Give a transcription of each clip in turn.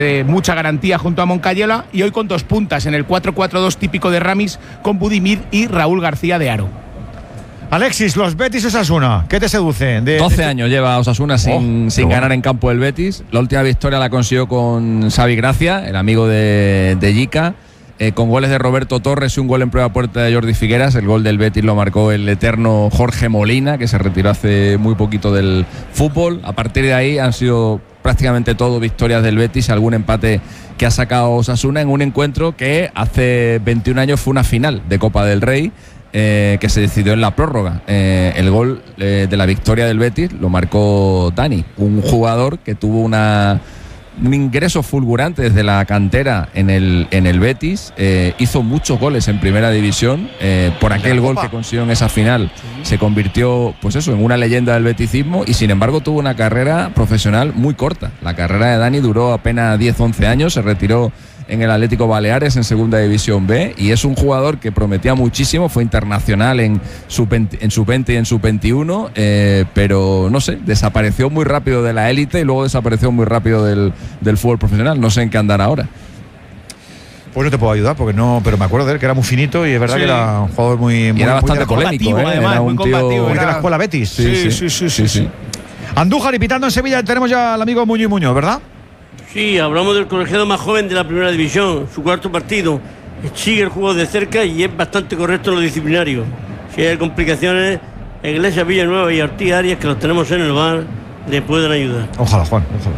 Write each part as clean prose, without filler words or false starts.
mucha garantía junto a Moncayola, y hoy con dos puntas en el 4-4-2 típico de Ramis, con Budimir y Raúl García de aro. Alexis, los Betis Osasuna, ¿qué te seduce? 12 años lleva Osasuna sin ganar en campo del Betis. La última victoria la consiguió con Xavi Gracia, el amigo de Yica, con goles de Roberto Torres y un gol en prueba puerta de Jordi Figueras. El gol del Betis lo marcó el eterno Jorge Molina, que se retiró hace muy poquito del fútbol. A partir de ahí han sido prácticamente todo victorias del Betis, algún empate que ha sacado Osasuna en un encuentro que hace 21 años fue una final de Copa del Rey, que se decidió en la prórroga. El gol de la victoria del Betis lo marcó Dani, un jugador que tuvo un ingreso fulgurante desde la cantera en el Betis, hizo muchos goles en primera división, por aquel gol que consiguió en esa final se convirtió pues eso, en una leyenda del beticismo, y sin embargo tuvo una carrera profesional muy corta. La carrera de Dani duró apenas 10-11 años, se retiró en el Atlético Baleares en Segunda División B, y es un jugador que prometía muchísimo, fue internacional en sub-20 y en sub-21, pero no sé, desapareció muy rápido de la élite y luego desapareció muy rápido del fútbol profesional. No sé en qué andará ahora. Pues no te puedo ayudar porque no, pero me acuerdo de él que era muy finito y es verdad que era un jugador muy era bastante polémico, además, era muy un combativo, tío de la escuela Betis. Sí. Andújar y pitando en Sevilla tenemos ya al amigo Muñoz, ¿verdad? Sí, hablamos del colegiado más joven de la primera división, su cuarto partido. Sigue el juego de cerca y es bastante correcto en lo disciplinario. Si hay complicaciones, Iglesias, Villanueva y Ortiz Arias, que los tenemos en el bar, le pueden ayudar. Ojalá, Juan, ojalá.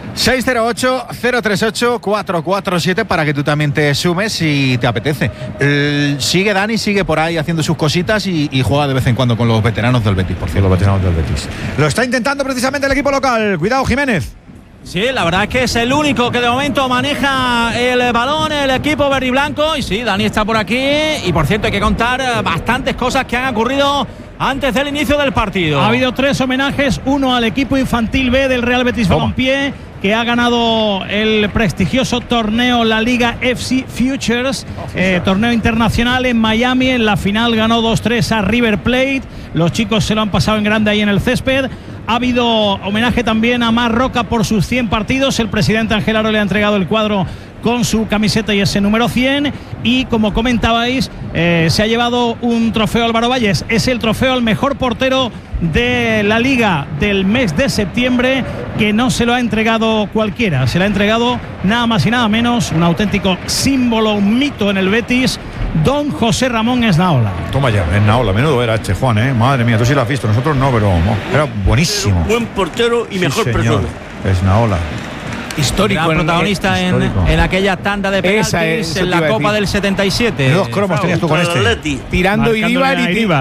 608-038-447 para que tú también te sumes si te apetece. Sigue Dani, sigue por ahí haciendo sus cositas y juega de vez en cuando con los veteranos del Betis, por cierto. Los veteranos del Betis. Lo está intentando precisamente el equipo local. Cuidado, Jiménez. Sí, la verdad es que es el único que de momento maneja el balón, el equipo verde y blanco. Y sí, Dani está por aquí. Y por cierto, hay que contar bastantes cosas que han ocurrido antes del inicio del partido. Ha habido 3 homenajes, uno al equipo infantil B del Real Betis Balompié, que ha ganado el prestigioso torneo La Liga FC Futures, torneo internacional en Miami. En la final ganó 2-3 a River Plate. Los chicos se lo han pasado en grande ahí en el césped. Ha habido homenaje también a Mar Roca por sus 100 partidos. El presidente Ángel Aro le ha entregado el cuadro con su camiseta y ese número 100. Y como comentabais, se ha llevado un trofeo Álvaro Valles. Es el trofeo al mejor portero de la Liga del mes de septiembre, que no se lo ha entregado cualquiera. Se lo ha entregado nada más y nada menos un auténtico símbolo, un mito en el Betis, don José Ramón Esnaola. Toma ya, Esnaola, menudo era este Juan, madre mía, tú sí lo has visto, nosotros no, pero era buenísimo. Buen portero y mejor persona. Esnaola. Histórico, gran protagonista en aquella tanda de penaltis en la Copa del 77. ¿Qué 2 cromos tenías tú con este? Tirando Iríbar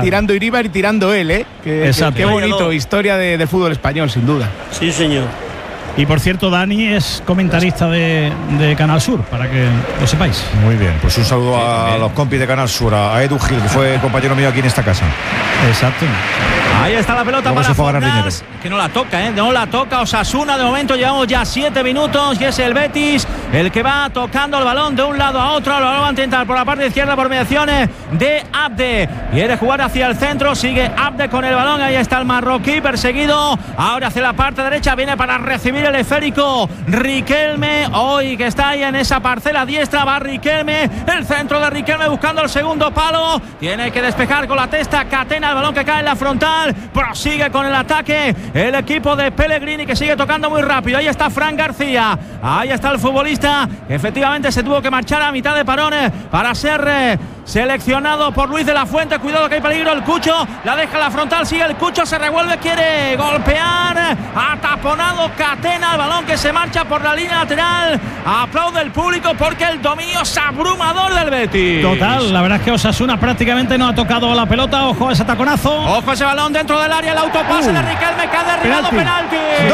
y tirando él, Qué bonito, historia de fútbol español, sin duda. Sí, señor. Y por cierto, Dani es comentarista de Canal Sur, para que lo sepáis. Muy bien, pues un saludo a los compis de Canal Sur, a Edu Gil, que fue compañero mío aquí en esta casa. Exacto. Ahí está la pelota para Fornals, que no la toca, no la toca Osasuna. De momento llevamos ya 7 minutos y es el Betis el que va tocando el balón de un lado a otro. Lo va a intentar por la parte izquierda por mediaciones de Abde. Quiere jugar hacia el centro, sigue Abde con el balón. Ahí está el marroquí perseguido. Ahora hacia la parte derecha viene para recibir el esférico Riquelme. Hoy que está ahí en esa parcela diestra va Riquelme. El centro de Riquelme buscando el segundo palo. Tiene que despejar con la testa Catena el balón que cae en la frontal. Prosigue con el ataque el equipo de Pellegrini, que sigue tocando muy rápido. Ahí está Fran García. Ahí está el futbolista que efectivamente se tuvo que marchar a mitad de parones para ser seleccionado por Luis de la Fuente. Cuidado que hay peligro. El Cucho la deja en la frontal. Sigue el Cucho, se revuelve, quiere golpear. Ha taponado Catena el balón que se marcha por la línea lateral. Aplaude el público porque el dominio es abrumador del Betis. Total, la verdad es que Osasuna prácticamente no ha tocado la pelota. Ojo a ese taconazo. Ojo a ese balón dentro del área. El autopase de Riquelme que ha derribado penalti.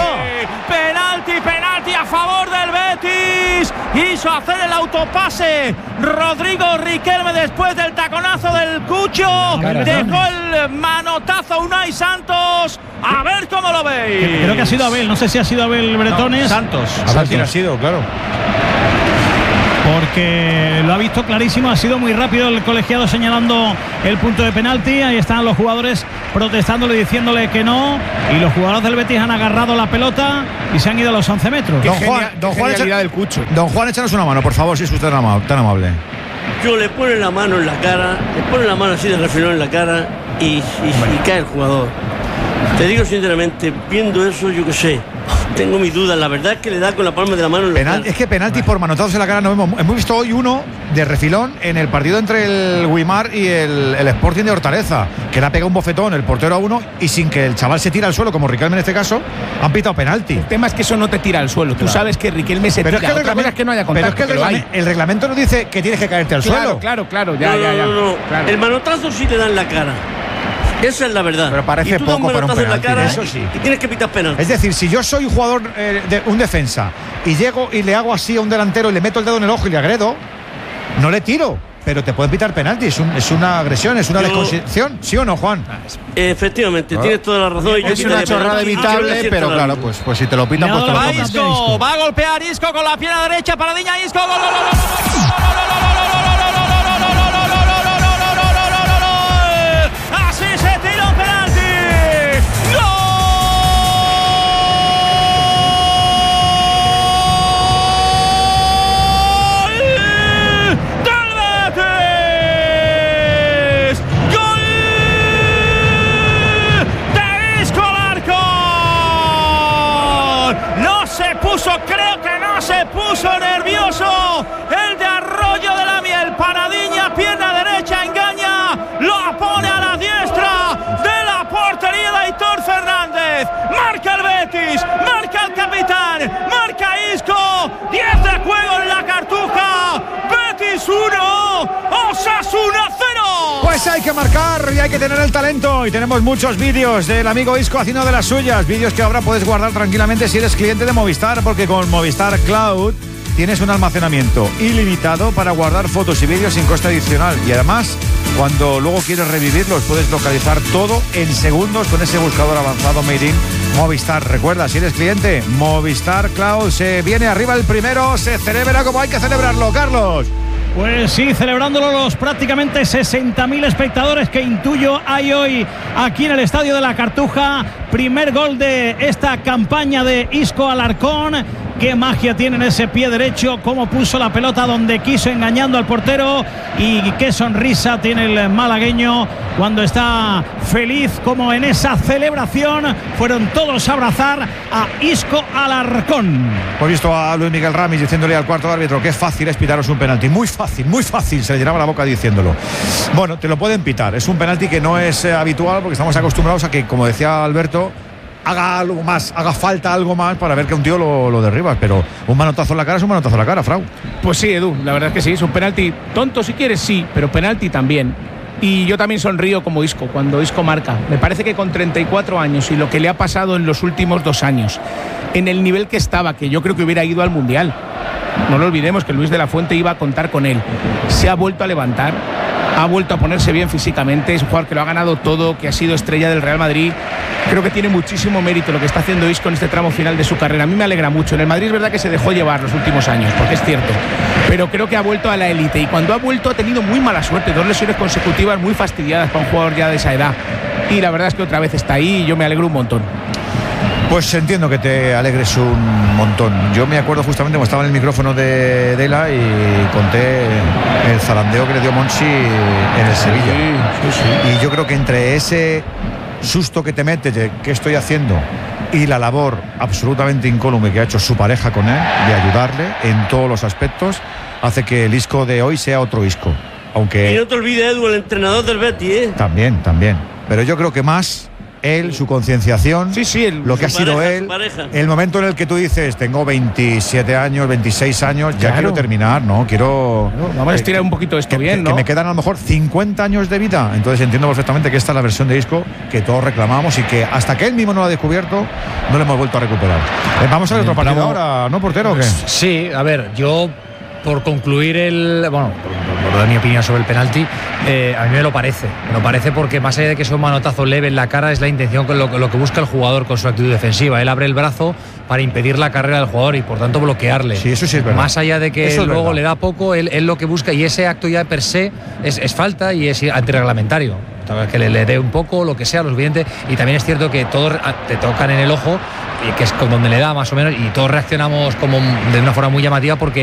Penalti a favor del Betis. Hizo hacer el autopase Rodrigo Riquelme después del taconazo del Cucho. Dejó el manotazo Unai Santos. A ver cómo lo veis. Creo que ha sido Abel, no sé si ha sido Abel Bretones. Santos. Abel ha sido, claro. porque lo ha visto clarísimo, ha sido muy rápido el colegiado señalando el punto de penalti. Ahí están los jugadores protestándole, diciéndole que no, y los jugadores del Betis han agarrado la pelota y se han ido a los 11 metros. Don Juan, échanos una mano, por favor, si es usted tan amable. Yo le pone la mano en la cara, le pone la mano así de refilón en la cara y cae el jugador. Te digo sinceramente, viendo eso, yo qué sé, tengo mis dudas. La verdad es que le da con la palma de la mano en la cara. Es que penaltis por manotazos en la cara no vemos. Hemos visto hoy uno de refilón en el partido entre el Guimar y el Sporting de Hortaleza, que le ha pegado un bofetón el portero a uno y sin que el chaval se tire al suelo, como Riquelme en este caso, han pitado penalti. El tema es que eso no te tira al suelo. Tú sabes que Riquelme se tira. Otra cosa es que no haya contacto. Pero es que el reglamento no dice que tienes que caerte al suelo. Claro. No. Claro. El manotazo sí te da en la cara. Esa es la verdad. Pero parece poco para un penalti. Eso sí. Y tienes que pitar penalti. Es decir, si yo soy un jugador de un defensa y llego y le hago así a un delantero y le meto el dedo en el ojo y le agredo, no le tiro, pero te pueden pitar penalti. Es una agresión, es una desconsideración. ¿Sí o no, Juan? Efectivamente, tienes toda la razón. Es una chorrada evitable, pero claro, pues si te lo pitan, pues te lo tomas. Isco, va a golpear Isco con la pierna derecha, Paradiña, Isco, gol. Así se tira un penalti. ¡Gol del Betis! ¡Gol de Isco Alarcón! No se puso, creo que no se puso nervioso el de Arroyo de la Miel. Paradiña, pierna derecha, engaña, lo pone a la diestra de la portería de Aitor Fernández. Marca el Betis, marca el capitán, marca Isco. 10 de juego en la Cartuja. Betis 1, Osasuna 0. Pues hay que marcar y hay que tener el talento. Y tenemos muchos vídeos del amigo Isco haciendo de las suyas. Vídeos que ahora puedes guardar tranquilamente si eres cliente de Movistar, porque con Movistar Cloud tienes un almacenamiento ilimitado para guardar fotos y vídeos sin coste adicional. Y además, cuando luego quieres revivirlos, puedes localizar todo en segundos con ese buscador avanzado Made in Movistar. Recuerda, si eres cliente, Movistar Cloud. Se viene arriba el primero, se celebra como hay que celebrarlo, Carlos. Pues sí, celebrándolo los prácticamente 60.000 espectadores que intuyo hay hoy aquí en el Estadio de la Cartuja. Primer gol de esta campaña de Isco Alarcón. Qué magia tiene en ese pie derecho, cómo puso la pelota donde quiso, engañando al portero, y qué sonrisa tiene el malagueño cuando está feliz, como en esa celebración fueron todos a abrazar a Isco Alarcón. Hemos visto a Luis Miguel Ramis diciéndole al cuarto árbitro que es fácil es pitaros un penalti, muy fácil, se le llenaba la boca diciéndolo. Bueno, te lo pueden pitar, es un penalti que no es habitual porque estamos acostumbrados a que, como decía Alberto, haga algo más, haga falta algo más para ver que un tío lo derribas, pero un manotazo en la cara es un manotazo en la cara, Frau. Pues sí, Edu, la verdad es que sí, es un penalti tonto si quieres, sí, pero penalti también. Y yo también sonrío como Isco, cuando Isco marca. Me parece que con 34 años y lo que le ha pasado en los últimos 2 años, en el nivel que estaba, que yo creo que hubiera ido al Mundial. No lo olvidemos que Luis de la Fuente iba a contar con él. Se ha vuelto a levantar, ha vuelto a ponerse bien físicamente, es un jugador que lo ha ganado todo, que ha sido estrella del Real Madrid. Creo que tiene muchísimo mérito lo que está haciendo Isco en este tramo final de su carrera. A mí me alegra mucho. En el Madrid es verdad que se dejó llevar los últimos años, porque es cierto, pero creo que ha vuelto a la élite, y cuando ha vuelto ha tenido muy mala suerte, 2 lesiones consecutivas muy fastidiadas para un jugador ya de esa edad, y la verdad es que otra vez está ahí y yo me alegro un montón. Pues entiendo que te alegres un montón. Yo me acuerdo justamente cuando estaba en el micrófono de Dela y conté el zarandeo que le dio Monchi en el Sevilla. Sí. Y yo creo que entre ese susto que te metes de qué estoy haciendo y la labor absolutamente incólume que ha hecho su pareja con él, de ayudarle en todos los aspectos, hace que el Isco de hoy sea otro Isco. Aunque y no te olvides, Edu, el entrenador del Betis, ¿eh? También. Pero yo creo que más él, su concienciación, lo que ha sido él, el momento en el que tú dices, tengo 27 años, 26 años, ya quiero terminar, ¿no? Vamos a estirar un poquito esto bien, ¿no? Que me quedan a lo mejor 50 años de vida. Entonces entiendo perfectamente que esta es la versión de Isco que todos reclamamos y que hasta que él mismo no lo ha descubierto, no lo hemos vuelto a recuperar. Vamos a ver otro partido ahora, ¿no, portero? ¿O qué? Sí, a ver, yo por concluir por dar mi opinión sobre el penalti, a mí me lo parece porque más allá de que sea un manotazo leve en la cara, es la intención con lo que busca el jugador con su actitud defensiva. Él abre el brazo para impedir la carrera del jugador y por tanto bloquearle. Sí, eso sí es verdad. Más allá de que luego le da poco, él lo que busca, y ese acto ya per se es falta y es antirreglamentario. Que le dé un poco, lo que sea, lo suficiente. Y también es cierto que todos te tocan en el ojo, y que es con donde le da más o menos, y todos reaccionamos como de una forma muy llamativa porque